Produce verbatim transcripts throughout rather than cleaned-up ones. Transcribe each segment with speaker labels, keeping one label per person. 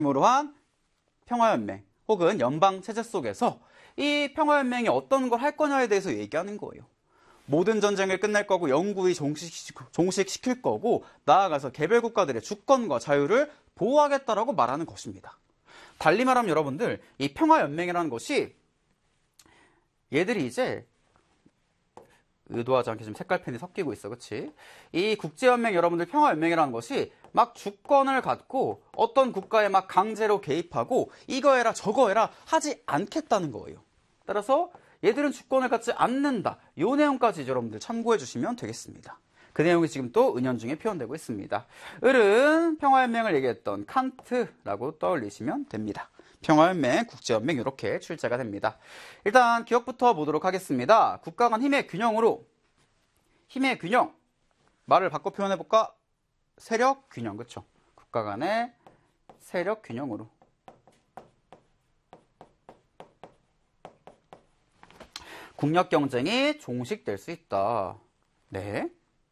Speaker 1: 으로 한 평화연맹 혹은 연방체제 속에서 이 평화연맹이 어떤 걸 할 거냐에 대해서 얘기하는 거예요. 모든 전쟁을 끝낼 거고 영구히 종식, 종식시킬 거고 나아가서 개별 국가들의 주권과 자유를 보호하겠다라고 말하는 것입니다. 달리 말하면 여러분들 이 평화연맹이라는 것이 얘들이 이제 의도하지 않게 지금 색깔펜이 섞이고 있어, 그치? 이 국제연맹 여러분들 평화연맹이라는 것이 막 주권을 갖고 어떤 국가에 막 강제로 개입하고 이거 해라 저거 해라 하지 않겠다는 거예요. 따라서 얘들은 주권을 갖지 않는다. 이 내용까지 여러분들 참고해 주시면 되겠습니다. 그 내용이 지금 또 은연중에 표현되고 있습니다. 을은 평화연맹을 얘기했던 칸트라고 떠올리시면 됩니다. 평화연맹, 국제연맹 이렇게 출제가 됩니다. 일단 기억부터 보도록 하겠습니다. 국가 간 힘의 균형으로 힘의 균형 말을 바꿔 표현해볼까? 세력 균형, 그쵸? 국가 간의 세력 균형으로 국력 경쟁이 종식될 수 있다. 네.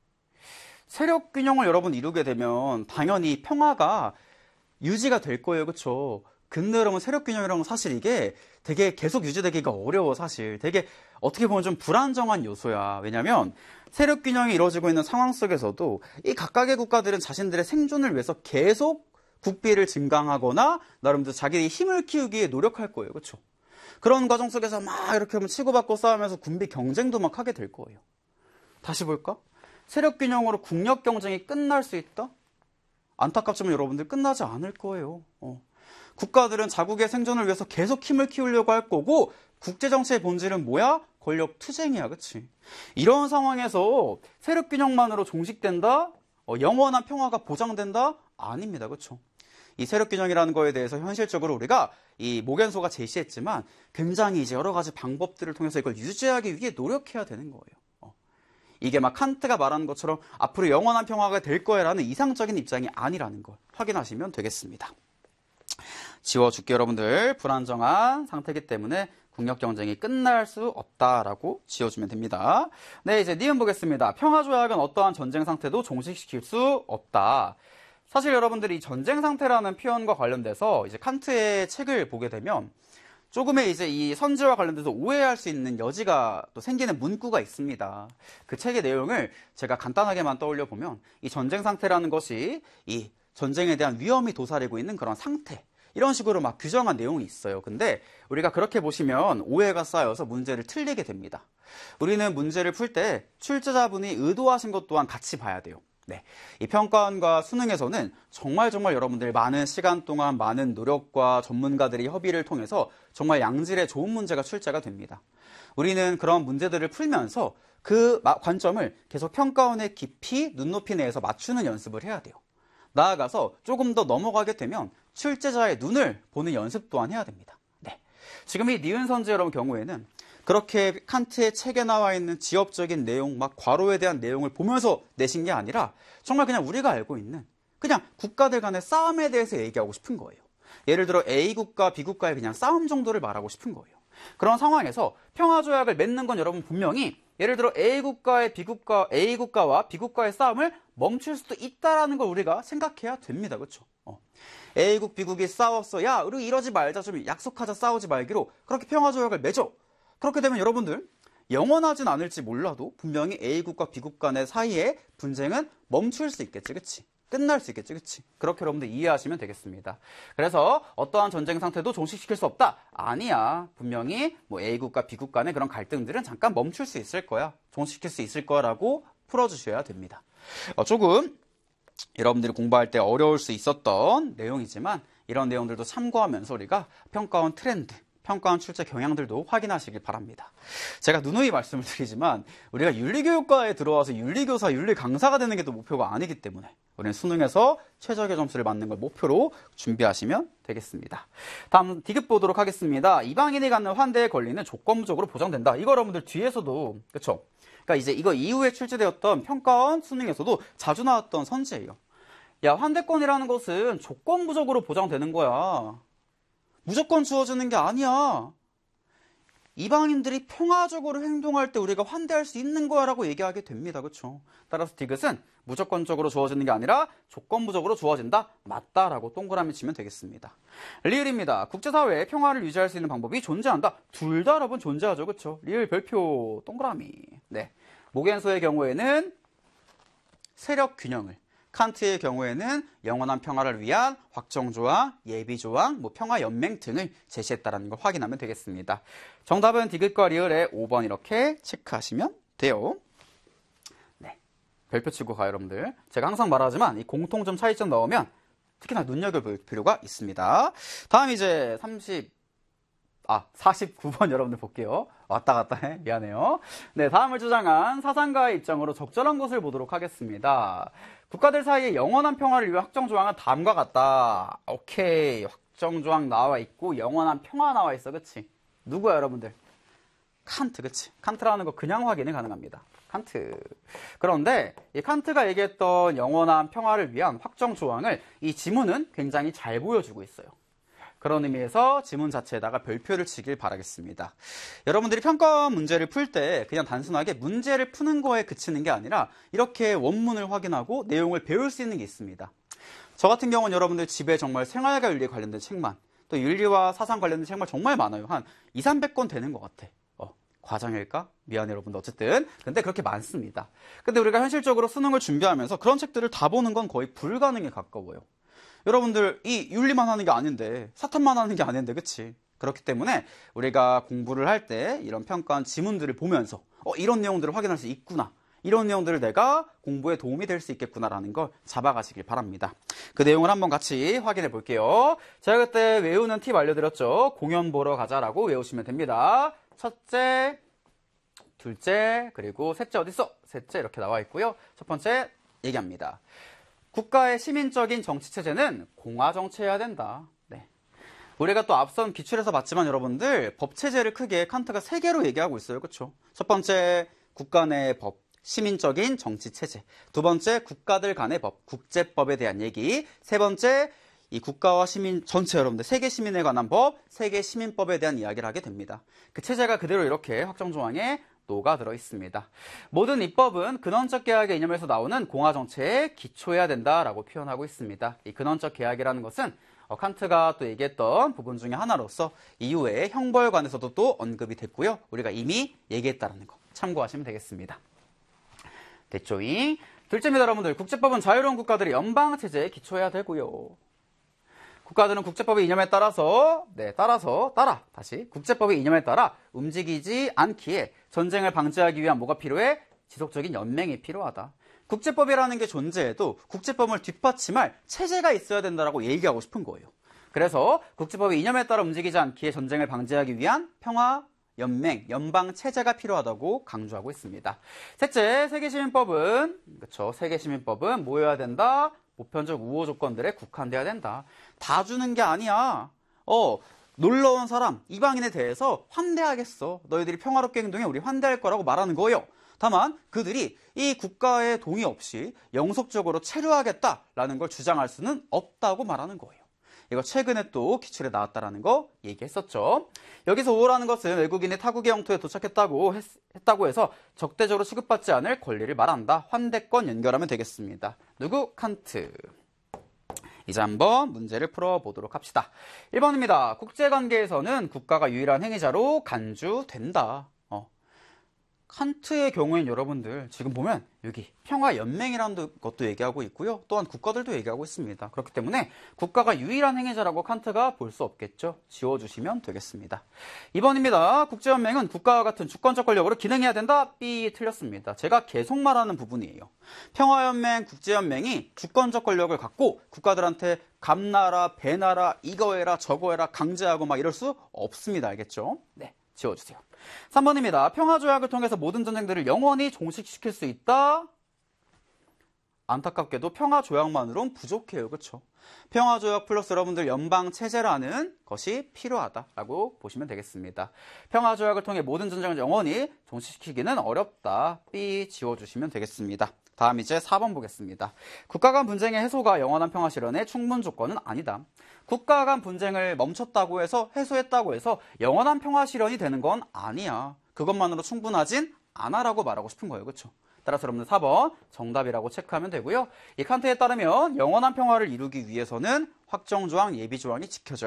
Speaker 1: 세력 균형을 여러분 이루게 되면 당연히 평화가 유지가 될 거예요. 그쵸? 근데 여러분 세력 균형이라는 건 사실 이게 되게 계속 유지되기가 어려워. 사실 되게 어떻게 보면 좀 불안정한 요소야. 왜냐면 세력 균형이 이루어지고 있는 상황 속에서도 이 각각의 국가들은 자신들의 생존을 위해서 계속 국비를 증강하거나 나름대로 자기의 힘을 키우기 위해 노력할 거예요. 그렇죠? 그런 과정 속에서 막 이렇게 하면 치고받고 싸우면서 군비 경쟁도 막 하게 될 거예요. 다시 볼까? 세력 균형으로 국력 경쟁이 끝날 수 있다? 안타깝지만 여러분들 끝나지 않을 거예요. 어. 국가들은 자국의 생존을 위해서 계속 힘을 키우려고 할 거고 국제정치의 본질은 뭐야? 권력 투쟁이야. 그치? 이런 상황에서 세력 균형만으로 종식된다? 어, 영원한 평화가 보장된다? 아닙니다. 그쵸? 이 세력 균형이라는 거에 대해서 현실적으로 우리가 이 모겐소가 제시했지만 굉장히 이제 여러 가지 방법들을 통해서 이걸 유지하기 위해 노력해야 되는 거예요. 어. 이게 막 칸트가 말하는 것처럼 앞으로 영원한 평화가 될 거야라는 이상적인 입장이 아니라는 걸 확인하시면 되겠습니다. 지워줄게 여러분들. 불안정한 상태이기 때문에 국력 경쟁이 끝날 수 없다라고 지워주면 됩니다. 네, 이제 니은 보겠습니다. 평화조약은 어떠한 전쟁 상태도 종식시킬 수 없다. 사실 여러분들이 이 전쟁 상태라는 표현과 관련돼서 이제 칸트의 책을 보게 되면 조금의 이제 이 선지와 관련돼서 오해할 수 있는 여지가 또 생기는 문구가 있습니다. 그 책의 내용을 제가 간단하게만 떠올려 보면 이 전쟁 상태라는 것이 이 전쟁에 대한 위험이 도사리고 있는 그런 상태, 이런 식으로 막 규정한 내용이 있어요. 근데 우리가 그렇게 보시면 오해가 쌓여서 문제를 틀리게 됩니다. 우리는 문제를 풀 때 출제자분이 의도하신 것 또한 같이 봐야 돼요. 네, 이 평가원과 수능에서는 정말 정말 여러분들 많은 시간 동안 많은 노력과 전문가들의 협의를 통해서 정말 양질의 좋은 문제가 출제가 됩니다. 우리는 그런 문제들을 풀면서 그 관점을 계속 평가원의 깊이, 눈높이 내에서 맞추는 연습을 해야 돼요. 나아가서 조금 더 넘어가게 되면 출제자의 눈을 보는 연습 또한 해야 됩니다. 네. 지금 이 니은 선지 여러분 경우에는 그렇게 칸트의 책에 나와 있는 지엽적인 내용, 막 괄호에 대한 내용을 보면서 내신 게 아니라 정말 그냥 우리가 알고 있는 그냥 국가들 간의 싸움에 대해서 얘기하고 싶은 거예요. 예를 들어 A국가, B국가의 그냥 싸움 정도를 말하고 싶은 거예요. 그런 상황에서 평화조약을 맺는 건 여러분 분명히 예를 들어 A국가의 B국가, A국가와 B국가의 싸움을 멈출 수도 있다라는 걸 우리가 생각해야 됩니다. 그렇죠? 어. A국, B국이 싸웠어. 야, 우리 이러지 말자. 좀 약속하자. 싸우지 말기로. 그렇게 평화조약을 맺어. 그렇게 되면 여러분들 영원하진 않을지 몰라도 분명히 A국과 B국 간의 사이에 분쟁은 멈출 수 있겠지. 그치? 끝날 수 있겠지. 그치? 그렇게 여러분들 이해하시면 되겠습니다. 그래서 어떠한 전쟁 상태도 종식시킬 수 없다? 아니야. 분명히 뭐 A국과 B국 간의 그런 갈등들은 잠깐 멈출 수 있을 거야. 종식시킬 수 있을 거라고 풀어주셔야 됩니다. 어, 조금 여러분들이 공부할 때 어려울 수 있었던 내용이지만 이런 내용들도 참고하면서 우리가 평가원 트렌드, 평가원 출제 경향들도 확인하시길 바랍니다. 제가 누누이 말씀을 드리지만 우리가 윤리교육과에 들어와서 윤리교사, 윤리강사가 되는 게 또 목표가 아니기 때문에 우리는 수능에서 최적의 점수를 맞는 걸 목표로 준비하시면 되겠습니다. 다음 디귿 보도록 하겠습니다. 이방인이 갖는 환대의 권리는 조건부적으로 보장된다. 이거 여러분들 뒤에서도 그쵸? 그러니까 이제 이거 이후에 출제되었던 평가원 수능에서도 자주 나왔던 선지예요. 야, 환대권이라는 것은 조건부적으로 보장되는 거야. 무조건 주어지는 게 아니야. 이방인들이 평화적으로 행동할 때 우리가 환대할 수 있는 거야라고 얘기하게 됩니다. 그렇죠? 따라서 디귿은 무조건적으로 주어지는 게 아니라 조건부적으로 주어진다. 맞다라고 동그라미 치면 되겠습니다. 리을입니다. 국제사회에 평화를 유지할 수 있는 방법이 존재한다. 둘 다 여러분 존재하죠. 그렇죠? 리을 별표 동그라미. 네. 모겐소의 경우에는 세력 균형을, 칸트의 경우에는 영원한 평화를 위한 확정조항, 예비조항, 뭐 평화연맹 등을 제시했다는 걸 확인하면 되겠습니다. 정답은 디귿과 리을의 오 번 이렇게 체크하시면 돼요. 네, 별표 치고 가요, 여러분들. 제가 항상 말하지만 이 공통점, 차이점 넣으면 특히나 눈여겨볼 필요가 있습니다. 다음 이제 삼십, 아, 사십구 번 여러분들 볼게요. 왔다 갔다 해. 미안해요. 네, 다음을 주장한 사상가의 입장으로 적절한 것을 보도록 하겠습니다. 국가들 사이의 영원한 평화를 위한 확정조항은 다음과 같다. 오케이. 확정조항 나와 있고 영원한 평화 나와 있어. 그치? 누구야 여러분들? 칸트. 그치? 칸트라는 거 그냥 확인이 가능합니다. 칸트. 그런데 이 칸트가 얘기했던 영원한 평화를 위한 확정조항을 이 지문은 굉장히 잘 보여주고 있어요. 그런 의미에서 지문 자체에다가 별표를 치길 바라겠습니다. 여러분들이 평가 문제를 풀 때 그냥 단순하게 문제를 푸는 거에 그치는 게 아니라 이렇게 원문을 확인하고 내용을 배울 수 있는 게 있습니다. 저 같은 경우는 여러분들 집에 정말 생활과 윤리에 관련된 책만, 또 윤리와 사상 관련된 책만 정말 많아요. 한 이삼백 권 되는 것 같아. 어, 과장일까? 미안해 여러분들. 어쨌든 근데 그렇게 많습니다. 근데 우리가 현실적으로 수능을 준비하면서 그런 책들을 다 보는 건 거의 불가능에 가까워요. 여러분들 이 윤리만 하는 게 아닌데, 사탐만 하는 게 아닌데, 그치? 그렇기 때문에 우리가 공부를 할 때 이런 평가한 지문들을 보면서 어, 이런 내용들을 확인할 수 있구나, 이런 내용들을 내가 공부에 도움이 될 수 있겠구나라는 걸 잡아가시길 바랍니다. 그 내용을 한번 같이 확인해 볼게요. 제가 그때 외우는 팁 알려드렸죠. 공연 보러 가자라고 외우시면 됩니다. 첫째, 둘째, 그리고 셋째 어딨어? 셋째 이렇게 나와 있고요. 첫 번째 얘기합니다. 국가의 시민적인 정치체제는 공화정치해야 된다. 네. 우리가 또 앞선 기출에서 봤지만 여러분들 법체제를 크게 칸트가 세 개로 얘기하고 있어요. 그렇죠? 첫 번째, 국가 내의 법, 시민적인 정치체제. 두 번째, 국가들 간의 법, 국제법에 대한 얘기. 세 번째, 이 국가와 시민 전체 여러분들 세계 시민에 관한 법, 세계 시민법에 대한 이야기를 하게 됩니다. 그 체제가 그대로 이렇게 확정조항에 녹아들어 있습니다. 모든 입법은 근원적 계약의 이념에서 나오는 공화정체에 기초해야 된다라고 표현하고 있습니다. 이 근원적 계약이라는 것은 어, 칸트가 또 얘기했던 부분 중에 하나로서 이후에 형벌관에서도 또 언급이 됐고요. 우리가 이미 얘기했다는 거 참고하시면 되겠습니다. 됐죠잉? 둘째입니다, 여러분들. 국제법은 자유로운 국가들이 연방체제에 기초해야 되고요. 국가들은 국제법의 이념에 따라서, 네, 따라서, 따라, 다시, 국제법의 이념에 따라 움직이지 않기에 전쟁을 방지하기 위한 뭐가 필요해? 지속적인 연맹이 필요하다. 국제법이라는 게 존재해도 국제법을 뒷받침할 체제가 있어야 된다라고 얘기하고 싶은 거예요. 그래서 국제법의 이념에 따라 움직이지 않기에 전쟁을 방지하기 위한 평화, 연맹, 연방 체제가 필요하다고 강조하고 있습니다. 셋째, 세계시민법은, 그쵸, 세계시민법은 뭐여야 된다? 보편적 우호 조건들에 국한돼야 된다. 다 주는 게 아니야. 어, 놀러 온 사람, 이방인에 대해서 환대하겠어. 너희들이 평화롭게 행동해 우리 환대할 거라고 말하는 거예요. 다만 그들이 이 국가의 동의 없이 영속적으로 체류하겠다라는 걸 주장할 수는 없다고 말하는 거예요. 이거 최근에 또 기출에 나왔다라는 거 얘기했었죠. 여기서 우호라는 것은 외국인이 타국의 영토에 도착했다고 했, 했다고 해서 적대적으로 취급받지 않을 권리를 말한다. 환대권 연결하면 되겠습니다. 누구? 칸트. 이제 한번 문제를 풀어보도록 합시다. 일 번입니다. 국제관계에서는 국가가 유일한 행위자로 간주된다. 어. 칸트의 경우엔 여러분들 지금 보면 여기 평화연맹이라는 것도 얘기하고 있고요. 또한 국가들도 얘기하고 있습니다. 그렇기 때문에 국가가 유일한 행위자라고 칸트가 볼 수 없겠죠. 지워주시면 되겠습니다. 이 번입니다. 국제연맹은 국가와 같은 주권적 권력으로 기능해야 된다. B 틀렸습니다. 제가 계속 말하는 부분이에요. 평화연맹, 국제연맹이 주권적 권력을 갖고 국가들한테 감나라, 배나라, 이거 해라, 저거 해라, 강제하고 막 이럴 수 없습니다. 알겠죠? 네. 지워주세요. 삼 번입니다. 평화조약을 통해서 모든 전쟁들을 영원히 종식시킬 수 있다. 안타깝게도 평화조약만으로는 부족해요. 그렇죠? 평화조약 플러스 여러분들 연방체제라는 것이 필요하다라고 보시면 되겠습니다. 평화조약을 통해 모든 전쟁을 영원히 종식시키기는 어렵다. B 지워주시면 되겠습니다. 다음 이제 사 번 보겠습니다. 국가 간 분쟁의 해소가 영원한 평화 실현의 충분 조건은 아니다. 국가 간 분쟁을 멈췄다고 해서 해소했다고 해서 영원한 평화 실현이 되는 건 아니야. 그것만으로 충분하진 않아라고 말하고 싶은 거예요. 그렇죠? 따라서 여러분들 사 번 정답이라고 체크하면 되고요. 이 칸트에 따르면 영원한 평화를 이루기 위해서는 확정조항, 예비조항이 지켜져야